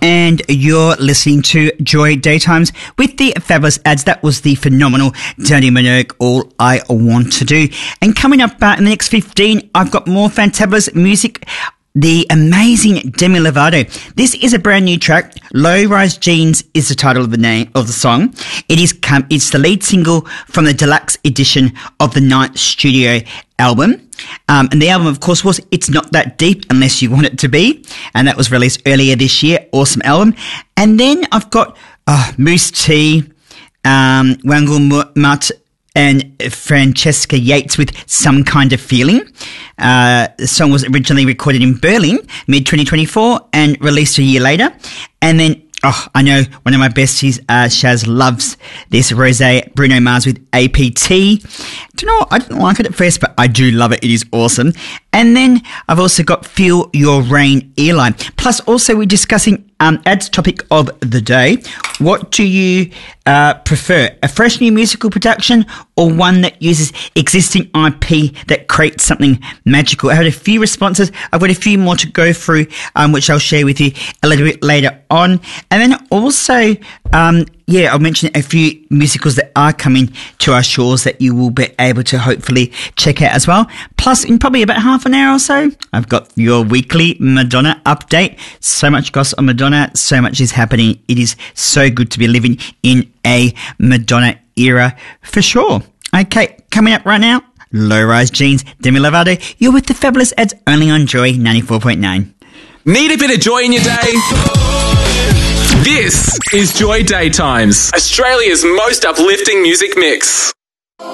and you're listening to Joy Daytimes with the fabulous ads. That was the phenomenal Danny Minogue, All I Want to Do. And coming up in the next 15, I've got more fantabulous music. The amazing Demi Lovato. This is a brand new track. Low Rise Jeans is the title of the name of the song. It's the lead single from the deluxe edition of the Night studio album. And the album, of course, was It's Not That Deep Unless You Want It to Be. And that was released earlier this year. Awesome album. And then I've got Moose T, Wangel Mutt, and Francesca Yates with Some Kind of Feeling. The song was originally recorded in Berlin, mid-2024, and released a year later. And then, I know one of my besties, Shaz, loves this Rosé Bruno Mars with APT. Don't know, I didn't like it at first, but I do love it. It is awesome. And then I've also got Feel Your Rain, Eli. Plus, also we're discussing ads topic of the day. What do you prefer? A fresh new musical production or one that uses existing IP that creates something magical? I had a few responses. I've got a few more to go through, which I'll share with you a little bit later on. And then also, I'll mention a few musicals that are coming to our shores that you will be able to hopefully check out as well. Plus, in probably about half an hour or so, I've got your weekly Madonna update. So much gossip on Madonna, so much is happening. It is so good to be living in a Madonna era for sure. Okay, coming up right now, Low Rise Jeans, Demi Lovato. You're with the fabulous ads only on Joy 94.9. Need a bit of joy in your day? This is Joy Daytimes, Australia's most uplifting music mix.